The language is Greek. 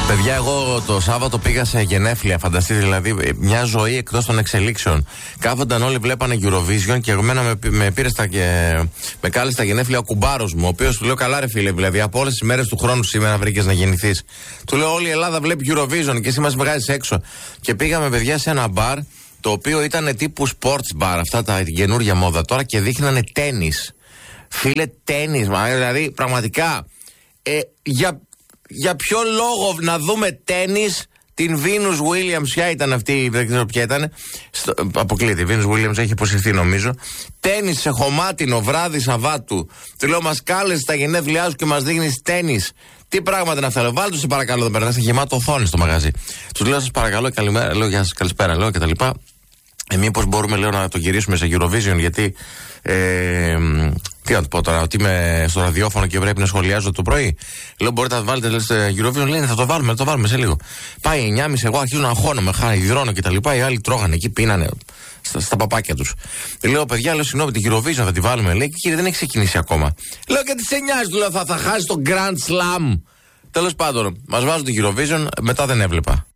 Παιδιά, εγώ το Σάββατο πήγα σε γενέθλια. Φανταστείτε, δηλαδή, μια ζωή εκτός των εξελίξεων. Κάθονταν όλοι, βλέπανε Eurovision και εμένα με πήρε με κάλεσε στα γενέθλια ο κουμπάρος μου. Ο οποίος του λέω: καλά, ρε φίλε, δηλαδή, από όλες τις μέρες του χρόνου σήμερα βρήκες να γεννηθείς. Του λέω: όλη η Ελλάδα βλέπει Eurovision και εσύ μας βγάζεις έξω. Και πήγαμε, παιδιά, σε ένα μπαρ το οποίο ήταν τύπου sports bar, αυτά τα καινούργια μόδα τώρα, και δείχνανε τένις. Φίλε, τένις, δηλαδή, πραγματικά. Για ποιο λόγο να δούμε τένις την Venus Williams? Ποια ήταν αυτή, δεν ξέρω ποια ήταν. Αποκλείται, η Venus Williams έχει υποσυρθεί νομίζω. Τένις σε χωμάτινο βράδυ Σαββάτου. Του λέω: μας κάλεσες στα γενέθλιά σου και μας δείχνεις τένις. Τι πράγματα είναι αυτά? Βάλτε σε παρακαλώ εδώ πέρα, θα γεμάτο οθόνη στο μαγαζί. Τους λέω: σας παρακαλώ, καλημέρα, λέω, γεια σας, καλησπέρα, λέω, κτλ. Μήπως μπορούμε, λέω, να το γυρίσουμε σε Eurovision, γιατί τι να του πω τώρα, ότι είμαι στο ραδιόφωνο και πρέπει να σχολιάζω το πρωί. Λέω: μπορείτε να βάλετε, λες, Eurovision? Λένε: θα το βάλουμε σε λίγο. Πάει 9.30, εγώ αρχίζω να αγχώνομαι, υδρώνω κτλ. Οι άλλοι τρώγανε εκεί, πίνανε στα παπάκια τους. Λέω: παιδιά, λέω, συγγνώμη, την Eurovision θα τη βάλουμε? Λέει: κύριε, δεν έχει ξεκινήσει ακόμα. Λέω: και τι σε νοιάζει? Του λέω: θα χάσει το Grand Slam. Τέλος πάντων, μας βάζουν την Eurovision, μετά δεν έβλεπα.